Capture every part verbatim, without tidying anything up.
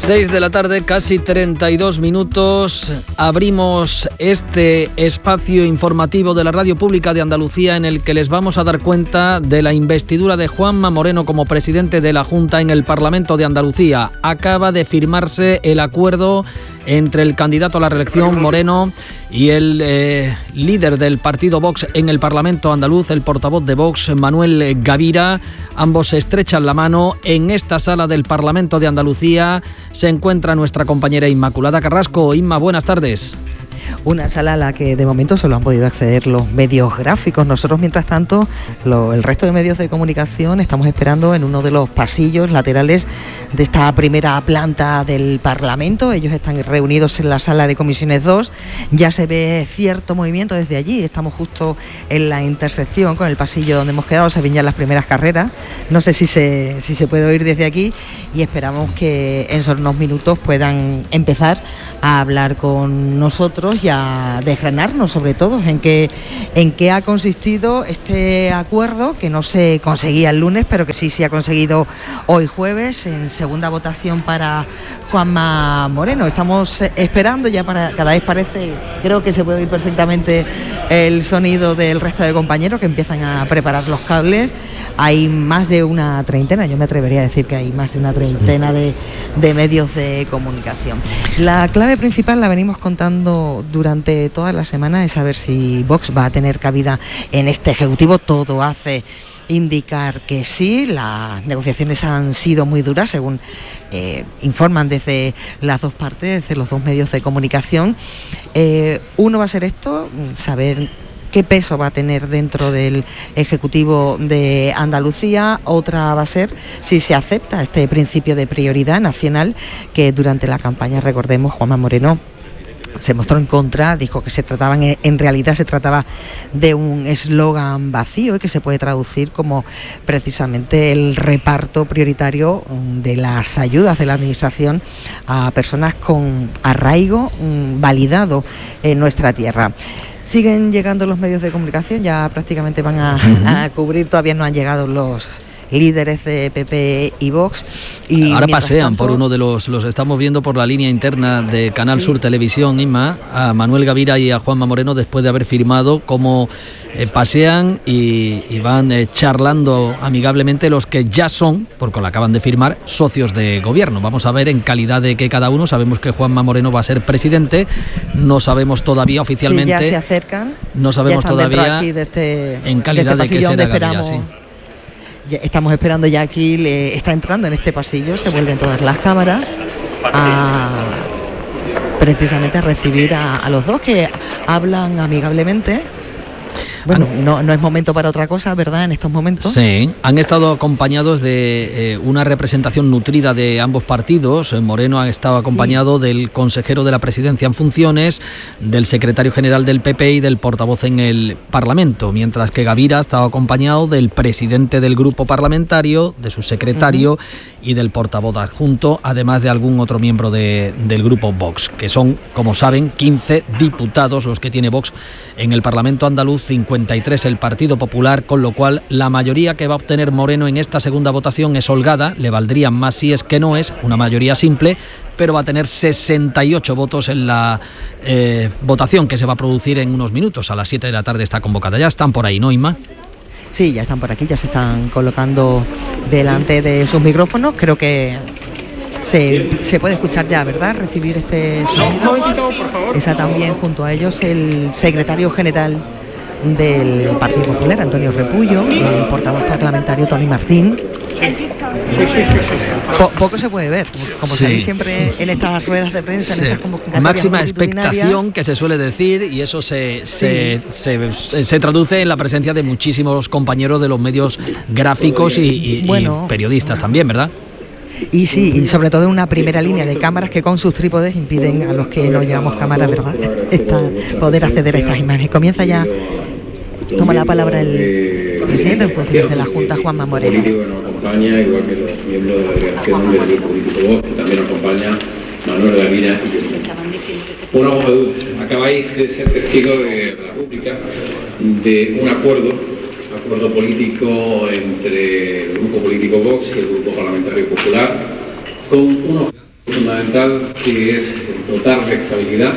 seis de la tarde, casi treinta y dos minutos. Abrimos este espacio informativo de la Radio Pública de Andalucía en el que les vamos a dar cuenta de la investidura de Juanma Moreno como presidente de la Junta en el Parlamento de Andalucía. Acaba de firmarse el acuerdo entre el candidato a la reelección, Moreno, y el eh, líder del partido Vox en el Parlamento andaluz, el portavoz de Vox, Manuel Gavira. Ambos se estrechan la mano. En esta sala del Parlamento de Andalucía se encuentra nuestra compañera Inmaculada Carrasco. Inma, buenas tardes. Una sala a la que de momento solo han podido acceder los medios gráficos. Nosotros, mientras tanto, lo, el resto de medios de comunicación estamos esperando en uno de los pasillos laterales de esta primera planta del Parlamento. Ellos están reunidos en la sala de comisiones dos. Ya se ve cierto movimiento desde allí. Estamos justo en la intersección con el pasillo donde hemos quedado. Se ven ya las primeras carreras. No sé si se, si se puede oír desde aquí, y esperamos que en solo unos minutos puedan empezar a hablar con nosotros y a desgranarnos sobre todo en qué, en qué ha consistido este acuerdo, que no se conseguía el lunes, pero que sí se ha conseguido hoy jueves en segunda votación para Juanma Moreno. Estamos esperando ya para, cada vez parece, creo que se puede oír perfectamente el sonido del resto de compañeros que empiezan a preparar los cables. Hay más de una treintena, yo me atrevería a decir que hay más de una treintena de, de medios de comunicación. La clave principal, la venimos contando durante toda la semana, es saber si Vox va a tener cabida en este Ejecutivo. Todo hace indicar que sí. Las negociaciones han sido muy duras, según eh, informan desde las dos partes, desde los dos medios de comunicación. Eh, uno va a ser esto, saber qué peso va a tener dentro del Ejecutivo de Andalucía. Otra va a ser si se acepta este principio de prioridad nacional, que durante la campaña, recordemos, Juanma Moreno se mostró en contra, dijo que se trataba, en realidad se trataba de un eslogan vacío y que se puede traducir como precisamente el reparto prioritario de las ayudas de la Administración a personas con arraigo validado en nuestra tierra. Siguen llegando los medios de comunicación, ya prácticamente van a, uh-huh. a cubrir, todavía no han llegado los líderes de P P y Vox. Y ahora pasean tanto, por uno de los, los estamos viendo por la línea interna de Canal sí. Sur Televisión, Inma, a Manuel Gavira y a Juanma Moreno, después de haber firmado, como eh, pasean y, y van eh, charlando amigablemente los que ya son, porque lo acaban de firmar, socios de gobierno. Vamos a ver en calidad de que cada uno. Sabemos que Juanma Moreno va a ser presidente, no sabemos todavía oficialmente. Sí, ya se acercan. No sabemos todavía aquí de este, en calidad de, este de que será Gavira, sí. Ya estamos esperando ya aquí, le está entrando en este pasillo, se vuelven todas las cámaras a, precisamente a recibir a, a los dos, que hablan amigablemente. Bueno, no, no es momento para otra cosa, ¿verdad?, en estos momentos. Sí, han estado acompañados de eh, una representación nutrida de ambos partidos. Moreno ha estado acompañado sí. del consejero de la Presidencia en funciones, del secretario general del P P y del portavoz en el Parlamento, mientras que Gavira ha estado acompañado del presidente del grupo parlamentario, de su secretario uh-huh. y del portavoz adjunto, además de algún otro miembro de, del grupo Vox, que son, como saben, quince diputados los que tiene Vox en el Parlamento andaluz, cincuenta y tres el Partido Popular, con lo cual la mayoría que va a obtener Moreno en esta segunda votación es holgada. Le valdrían más si es que no es una mayoría simple, pero va a tener sesenta y ocho votos en la eh, votación que se va a producir en unos minutos. A las siete de la tarde está convocada. Ya están por ahí, ¿no, Inma? Sí, ya están por aquí, ya se están colocando delante de sus micrófonos. Creo que se, se puede escuchar ya, ¿verdad?, recibir este sonido. Está también junto a ellos el secretario general del Partido Popular, Antonio Repullo, el portavoz parlamentario, Tony Martín. Sí, sí, sí, sí, sí. Po- poco se puede ver, como sí. sabéis siempre en estas ruedas de prensa, sí. en estas convocatorias máxima expectación, que se suele decir, y eso se, se, sí. se, se, se traduce en la presencia de muchísimos compañeros de los medios gráficos y, y, bueno, y periodistas también, ¿verdad? Y sí, y sobre todo una primera línea de cámaras que con sus trípodes impiden a los que no llevamos cámaras, ¿verdad?, Esta, poder acceder a estas imágenes. Comienza ya, toma la palabra el presidente en funciones de la Junta, Juanma Moreno. Nos acompaña, igual que los miembros de la delegación del grupo político Vox, que también nos acompaña Manuel Gavira y yo. Bueno, acabáis de ser testigos de la República de un acuerdo acuerdo político entre el grupo político Vox y el grupo parlamentario Popular, con unos fundamental, que es dotar de estabilidad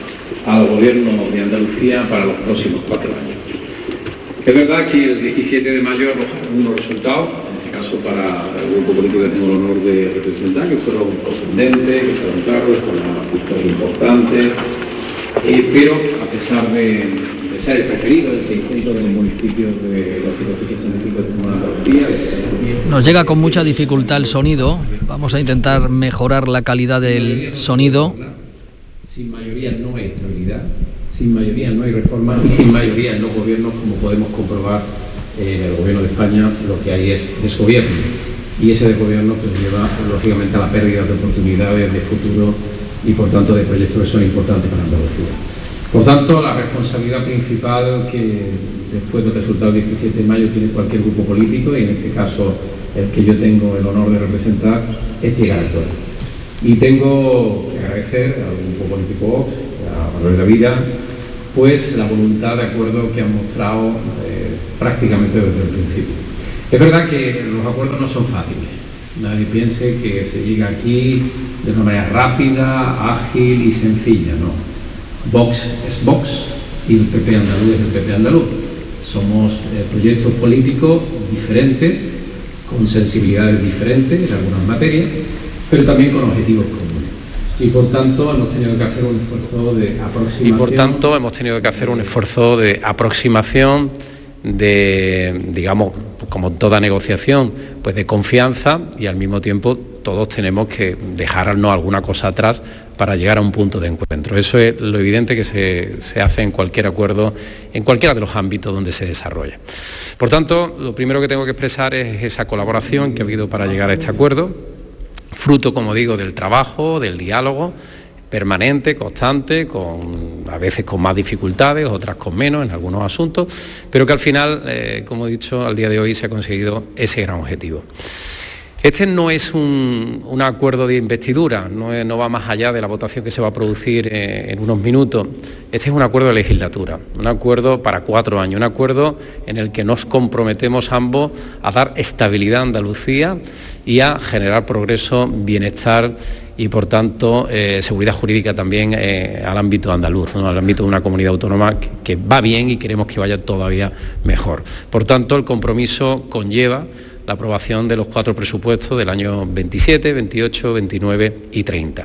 al Gobierno de Andalucía para los próximos cuatro años. Es verdad que el diecisiete de mayo arrojaron unos resultados, en este caso para el grupo político que tengo el honor de representar, que fueron contundentes, que fueron claros, con una victoria importante, eh, pero a pesar de, de ser el preferido del seiscientos de los municipios de los circunscripciones estadísticos de Andalucía. Nos llega con mucha dificultad el sonido, vamos a intentar mejorar la calidad del sonido. Sin mayoría no hay estabilidad, sin mayoría no hay reforma y sin mayoría en los gobiernos, como podemos comprobar en el gobierno de España, lo que hay es desgobierno. Y ese desgobierno pues lleva lógicamente a la pérdida de oportunidades de futuro y por tanto de proyectos que son importantes para Andalucía. Por tanto, la responsabilidad principal que después del resultado del diecisiete de mayo tiene cualquier grupo político, y en este caso el que yo tengo el honor de representar, es llegar a acuerdo. Y tengo que agradecer al grupo político Vox, a Manuel Gavira, pues la voluntad de acuerdo que han mostrado eh, prácticamente desde el principio. Es verdad que los acuerdos no son fáciles. Nadie piense que se llega aquí de una manera rápida, ágil y sencilla, no. Vox es Vox y el P P andaluz es el P P andaluz. Somos eh, proyectos políticos diferentes, con sensibilidades diferentes en algunas materias, pero también con objetivos comunes. Y por tanto hemos tenido que hacer un esfuerzo de aproximación. Y por tanto hemos tenido que hacer un esfuerzo de aproximación, de, digamos, como toda negociación, pues de confianza, y al mismo tiempo todos tenemos que dejarnos alguna cosa atrás para llegar a un punto de encuentro. Eso es lo evidente que se, se hace en cualquier acuerdo, en cualquiera de los ámbitos donde se desarrolla. Por tanto, lo primero que tengo que expresar es esa colaboración que ha habido para llegar a este acuerdo, fruto, como digo, del trabajo, del diálogo permanente, constante, con, a veces con más dificultades, otras con menos en algunos asuntos, pero que al final, eh, como he dicho, al día de hoy se ha conseguido ese gran objetivo. Este no es un, un acuerdo de investidura, no, es, no va más allá de la votación que se va a producir eh, en unos minutos. Este es un acuerdo de legislatura, un acuerdo para cuatro años, un acuerdo en el que nos comprometemos ambos a dar estabilidad a Andalucía y a generar progreso, bienestar y, por tanto, eh, seguridad jurídica también eh, al ámbito andaluz, ¿no? Al ámbito de una comunidad autónoma que, que va bien y queremos que vaya todavía mejor. Por tanto, el compromiso conlleva la aprobación de los cuatro presupuestos del año veintisiete, veintiocho, veintinueve y treinta.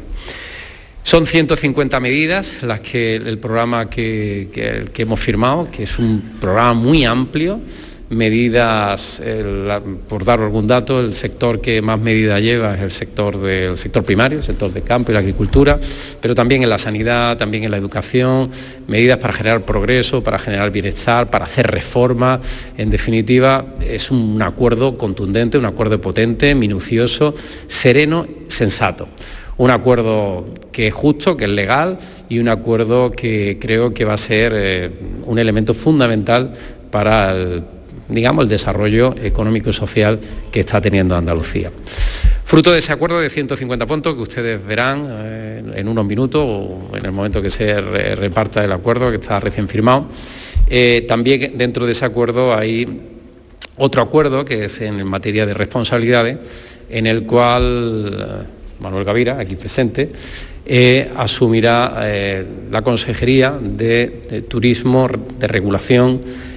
Son ciento cincuenta medidas las que el programa que, que, que hemos firmado, que es un programa muy amplio, medidas, el, por dar algún dato, el sector que más medidas lleva es el sector del sector primario, el sector del campo y la agricultura, pero también en la sanidad, también en la educación, medidas para generar progreso, para generar bienestar, para hacer reformas. En definitiva, es un acuerdo contundente, un acuerdo potente, minucioso, sereno, sensato. Un acuerdo que es justo, que es legal, y un acuerdo que creo que va a ser eh, un elemento fundamental para el, digamos, el desarrollo económico y social que está teniendo Andalucía. Fruto de ese acuerdo de ciento cincuenta puntos que ustedes verán eh, en unos minutos o en el momento que se re reparta el acuerdo, que está recién firmado, eh, también dentro de ese acuerdo hay otro acuerdo que es en materia de responsabilidades, en el cual Manuel Gavira, aquí presente, eh, asumirá eh, la Consejería de, de Turismo, de Regulación,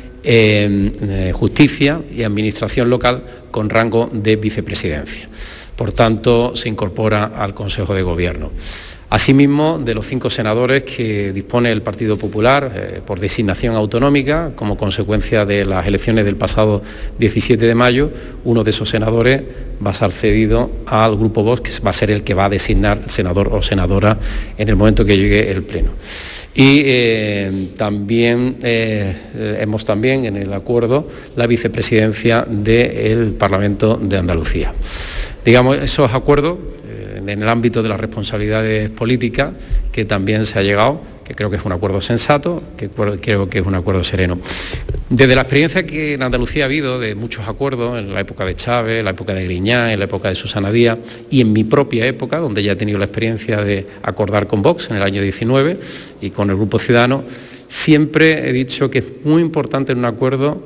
eh, eh, Justicia y Administración Local con rango de vicepresidencia. Por tanto, se incorpora al Consejo de Gobierno. Asimismo, de los cinco senadores que dispone el Partido Popular eh, por designación autonómica, como consecuencia de las elecciones del pasado diecisiete de mayo, uno de esos senadores va a ser cedido al Grupo Vox, que va a ser el que va a designar senador o senadora en el momento que llegue el Pleno. Y eh, también eh, hemos también en el acuerdo la vicepresidencia del Parlamento de Andalucía. Digamos, esos acuerdos en el ámbito de las responsabilidades políticas, que también se ha llegado, que creo que es un acuerdo sensato, que creo que es un acuerdo sereno. Desde la experiencia que en Andalucía ha habido de muchos acuerdos, en la época de Chávez, en la época de Griñán, en la época de Susana Díaz y en mi propia época, donde ya he tenido la experiencia de acordar con Vox en el año diecinueve y con el Grupo Ciudadanos, siempre he dicho que es muy importante en un acuerdo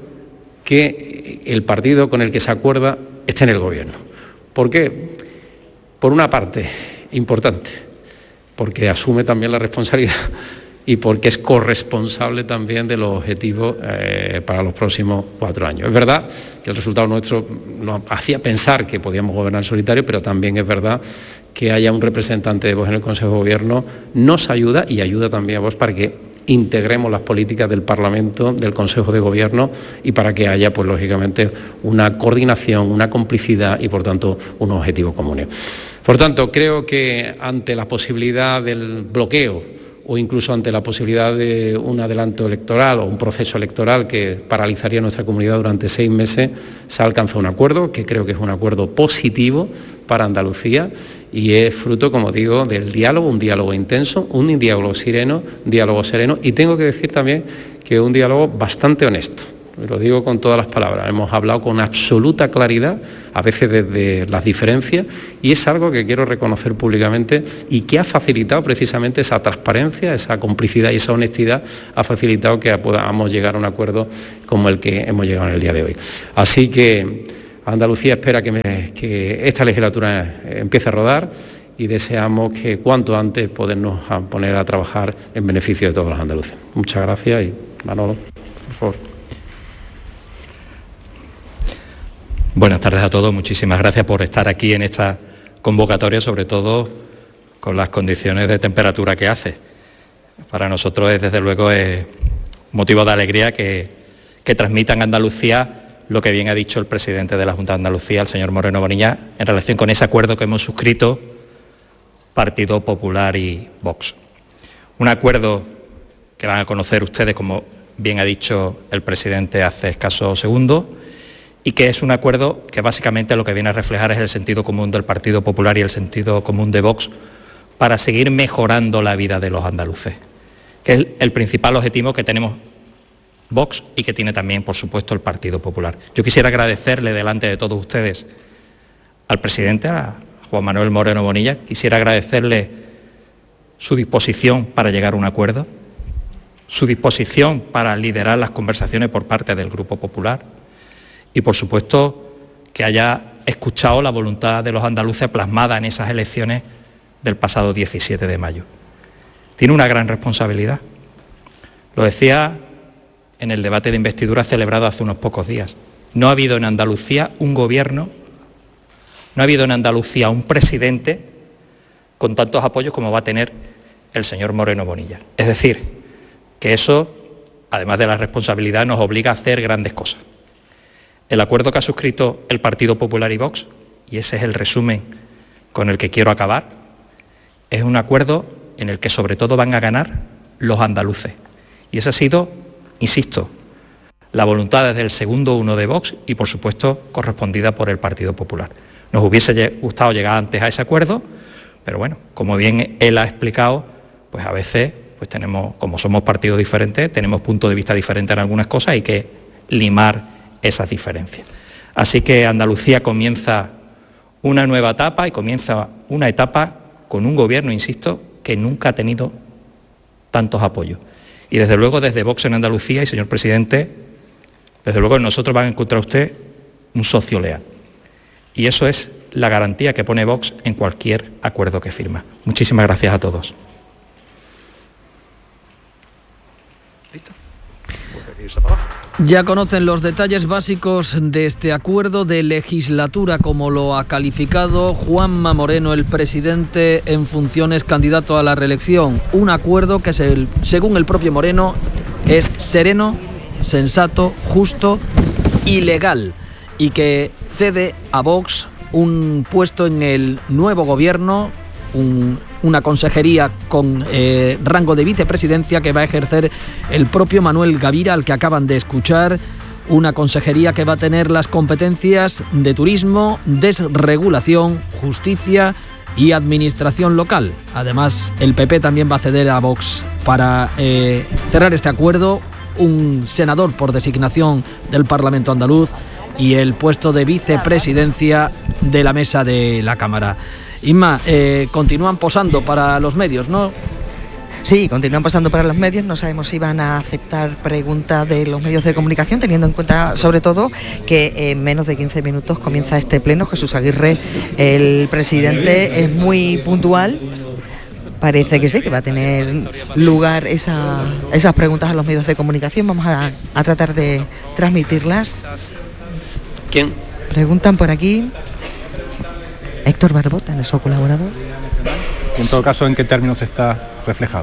que el partido con el que se acuerda esté en el gobierno. ¿Por qué? Por una parte, importante, porque asume también la responsabilidad y porque es corresponsable también de los objetivos eh, para los próximos cuatro años. Es verdad que el resultado nuestro nos hacía pensar que podíamos gobernar solitario, pero también es verdad que haya un representante de Vox en el Consejo de Gobierno nos ayuda y ayuda también a Vox para que integremos las políticas del Parlamento, del Consejo de Gobierno y para que haya, pues lógicamente, una coordinación, una complicidad y, por tanto, unos objetivos comunes. Por tanto, creo que ante la posibilidad del bloqueo o incluso ante la posibilidad de un adelanto electoral o un proceso electoral que paralizaría nuestra comunidad durante seis meses, se ha alcanzado un acuerdo que creo que es un acuerdo positivo para Andalucía y es fruto, como digo, del diálogo, un diálogo intenso, un diálogo sereno, un diálogo sereno y tengo que decir también que es un diálogo bastante honesto. Lo digo con todas las palabras, hemos hablado con absoluta claridad, a veces desde las diferencias, y es algo que quiero reconocer públicamente y que ha facilitado precisamente esa transparencia, esa complicidad y esa honestidad, ha facilitado que podamos llegar a un acuerdo como el que hemos llegado en el día de hoy. Así que Andalucía espera que, me, que esta legislatura empiece a rodar y deseamos que cuanto antes podernos poner a trabajar en beneficio de todos los andaluces. Muchas gracias y Manolo, por favor. Buenas tardes a todos, muchísimas gracias por estar aquí en esta convocatoria, sobre todo con las condiciones de temperatura que hace. Para nosotros es, desde luego, es motivo de alegría que, que transmitan a Andalucía lo que bien ha dicho el presidente de la Junta de Andalucía, el señor Moreno Bonilla, en relación con ese acuerdo que hemos suscrito Partido Popular y Vox. Un acuerdo que van a conocer ustedes, como bien ha dicho el presidente hace escasos segundos, y que es un acuerdo que básicamente lo que viene a reflejar es el sentido común del Partido Popular y el sentido común de Vox para seguir mejorando la vida de los andaluces, que es el principal objetivo que tenemos Vox y que tiene también, por supuesto, el Partido Popular. Yo quisiera agradecerle delante de todos ustedes al presidente, a Juan Manuel Moreno Bonilla, quisiera agradecerle su disposición para llegar a un acuerdo, su disposición para liderar las conversaciones por parte del Grupo Popular, y, por supuesto, que haya escuchado la voluntad de los andaluces plasmada en esas elecciones del pasado diecisiete de mayo. Tiene una gran responsabilidad. Lo decía en el debate de investidura celebrado hace unos pocos días. No ha habido en Andalucía un gobierno, no ha habido en Andalucía un presidente con tantos apoyos como va a tener el señor Moreno Bonilla. Es decir, que eso, además de la responsabilidad, nos obliga a hacer grandes cosas. El acuerdo que ha suscrito el Partido Popular y Vox, y ese es el resumen con el que quiero acabar, es un acuerdo en el que sobre todo van a ganar los andaluces. Y esa ha sido, insisto, la voluntad desde el segundo uno de Vox y, por supuesto, correspondida por el Partido Popular. Nos hubiese gustado llegar antes a ese acuerdo, pero bueno, como bien él ha explicado, pues a veces, pues tenemos, como somos partidos diferentes, tenemos puntos de vista diferentes en algunas cosas, hay que limar esas diferencias. Así que Andalucía comienza una nueva etapa y comienza una etapa con un gobierno, insisto, que nunca ha tenido tantos apoyos. Y desde luego desde Vox en Andalucía, y señor presidente, desde luego nosotros van a encontrar usted un socio leal. Y eso es la garantía que pone Vox en cualquier acuerdo que firma. Muchísimas gracias a todos. ¿Listo? Ya conocen los detalles básicos de este acuerdo de legislatura, como lo ha calificado Juanma Moreno, el presidente en funciones, candidato a la reelección. Un acuerdo que, según el propio Moreno, es sereno, sensato, justo y legal, y que cede a Vox un puesto en el nuevo gobierno, un, una consejería con eh, rango de vicepresidencia que va a ejercer el propio Manuel Gavira, al que acaban de escuchar, una consejería que va a tener las competencias de turismo, desregulación, justicia y administración local. Además, el P P también va a ceder a Vox para eh, cerrar este acuerdo un senador por designación del Parlamento andaluz y el puesto de vicepresidencia de la mesa de la Cámara. Inma, eh, continúan posando para los medios, ¿no? Sí, continúan pasando para los medios, no sabemos si van a aceptar preguntas de los medios de comunicación, teniendo en cuenta sobre todo que en menos de quince minutos comienza este pleno. Jesús Aguirre, el presidente, es muy puntual. Parece que sí, que va a tener lugar esa, esas preguntas a los medios de comunicación. Vamos a, a tratar de transmitirlas. ¿Quién? Preguntan por aquí. Héctor Barbota, nuestro colaborador. En todo caso, ¿en qué términos está reflejado?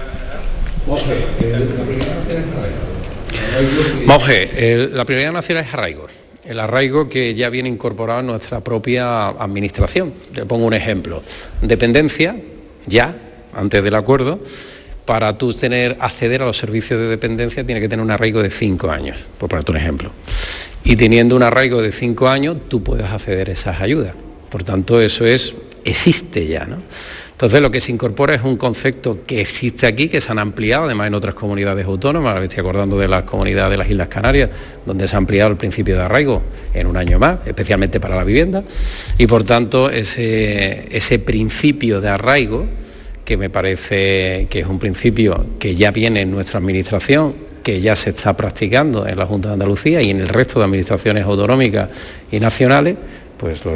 Monje, la prioridad nacional es arraigo. El arraigo que ya viene incorporado en nuestra propia administración. Te pongo un ejemplo. Dependencia, ya, antes del acuerdo, para tú tener, acceder a los servicios de dependencia tiene que tener un arraigo de cinco años, por ponerte un ejemplo. Y teniendo un arraigo de cinco años, tú puedes acceder a esas ayudas. Por tanto, eso es, existe ya, ¿no? Entonces, lo que se incorpora es un concepto que existe aquí, que se han ampliado, además en otras comunidades autónomas. Ahora me estoy acordando de las comunidades de las Islas Canarias, donde se ha ampliado el principio de arraigo en un año más, especialmente para la vivienda. Y por tanto, ese, ese principio de arraigo, que me parece que es un principio que ya viene en nuestra administración, que ya se está practicando en la Junta de Andalucía y en el resto de administraciones autonómicas y nacionales, pues lo